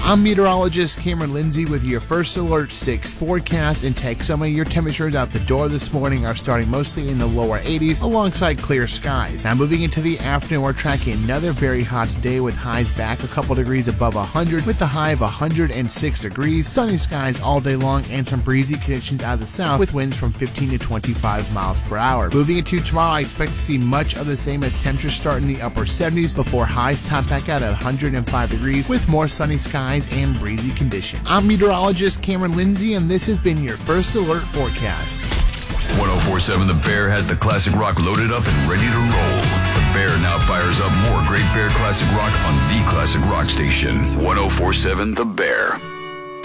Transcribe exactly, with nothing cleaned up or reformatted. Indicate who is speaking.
Speaker 1: I'm meteorologist Cameron Lindsay with your First Alert six forecast and take some of your temperatures out the door this morning are starting mostly in the lower eighties alongside clear skies. Now moving into the afternoon, we're tracking another very hot day with highs back a couple degrees above one hundred with the high of one hundred six degrees, sunny skies all day long and some breezy conditions out of the south with winds from fifteen to twenty-five miles per hour. Moving into tomorrow, I expect to see much of the same as temperatures start in the upper seventies before highs top back out at one hundred five degrees with more sunny skies and breezy conditions. I'm meteorologist Cameron Lindsay, and this has been your First Alert forecast.
Speaker 2: one oh four point seven The Bear has the classic rock loaded up and ready to roll. The Bear now fires up more great Bear classic rock on the classic rock station, one oh four point seven The Bear.